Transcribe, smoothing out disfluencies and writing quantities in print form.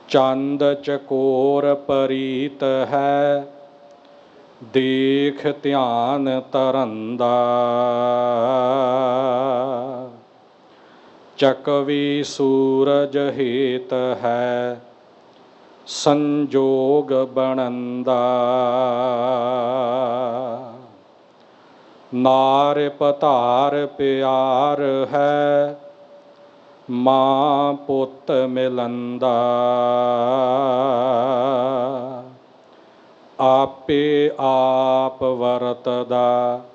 ਚੰਦ ਚਕੋਰ ਪਰੀਤ ਹੈ, ਦੇਖ ਧਿਆਨ ਧਰੰਦਾ। ਚਕਵੀ ਸੂਰਜ ਹੇਤ ਹੈ, ਸੰਜੋਗ ਬਣੰਦਾ। ਨਾਰ ਪਤਾਰ ਪਿਆਰ ਹੈ, ਮਾਂ ਪੁੱਤ ਮਿਲੰਦਾ। ਆਪੇ ਆਪ ਵਰਤਦਾ,